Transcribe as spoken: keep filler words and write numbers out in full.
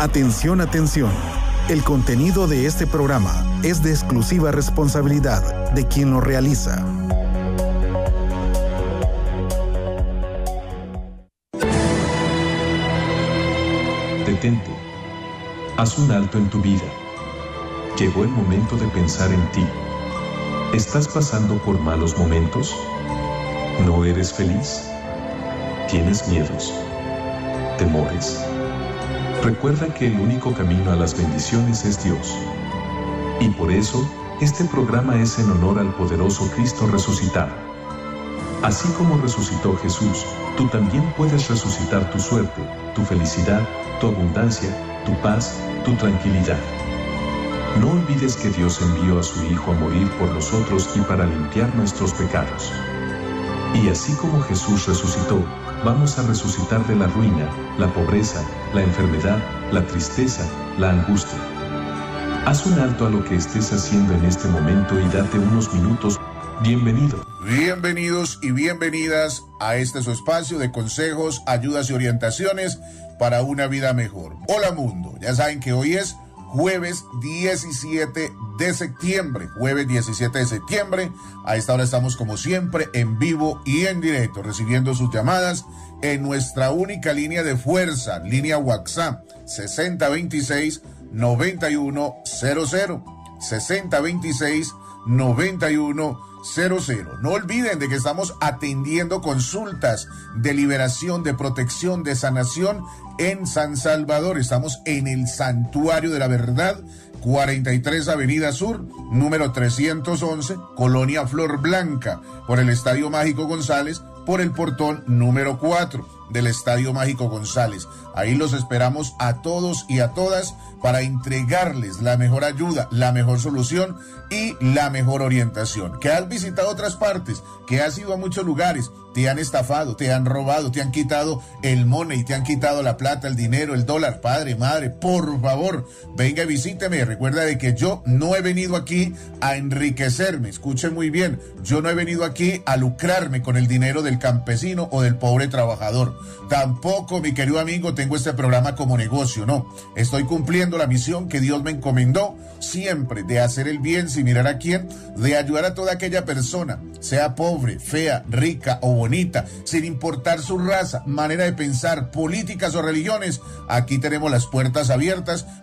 Atención, atención. El contenido de este programa es de exclusiva responsabilidad de quien lo realiza. Detente. Haz un alto en tu vida. Llegó el momento de pensar en ti. ¿Estás pasando por malos momentos? ¿No eres feliz? ¿Tienes miedos? ¿Temores? Recuerda que el único camino a las bendiciones es Dios. Y por eso, este programa es en honor al poderoso Cristo resucitado. Así como resucitó Jesús, tú también puedes resucitar tu suerte, tu felicidad, tu abundancia, tu paz, tu tranquilidad. No olvides que Dios envió a su Hijo a morir por nosotros y para limpiar nuestros pecados. Y así como Jesús resucitó, vamos a resucitar de la ruina, la pobreza, la enfermedad, la tristeza, la angustia. Haz un alto a lo que estés haciendo en este momento y date unos minutos. Bienvenido. Bienvenidos y bienvenidas a este su espacio de consejos, ayudas y orientaciones para una vida mejor. Hola mundo, ya saben que hoy es jueves diecisiete de septiembre, jueves diecisiete de septiembre, a esta hora estamos como siempre en vivo y en directo, recibiendo sus llamadas en nuestra única línea de fuerza, línea WhatsApp, sesenta veintiséis noventa y uno cero cero, sesenta veintiséis noventa y uno cero cero. No olviden de que estamos atendiendo consultas de liberación, de protección, de sanación en San Salvador. Estamos en el Santuario de la Verdad, cuarenta y tres Avenida Sur, número trescientos once, Colonia Flor Blanca, por el Estadio Mágico González, por el portón número cuatro del Estadio Mágico González. Ahí los esperamos a todos y a todas para entregarles la mejor ayuda, la mejor solución y la mejor orientación. Que has visitado otras partes, que has ido a muchos lugares, te han estafado, te han robado, te han quitado el money, te han quitado la plata, el dinero, el dólar. Padre, madre, por favor, venga y visíteme. Recuerda de que yo no he venido aquí a enriquecerme, escuche muy bien, yo no he venido aquí a lucrarme con el dinero del campesino o del pobre trabajador. Tampoco, mi querido amigo, tengo este programa como negocio, no. Estoy cumpliendo la misión que Dios me encomendó siempre, de hacer el bien sin mirar a quién, de ayudar a toda aquella persona, sea pobre, fea, rica o bonita, sin importar su raza, manera de pensar, políticas o religiones. Aquí tenemos las puertas abiertas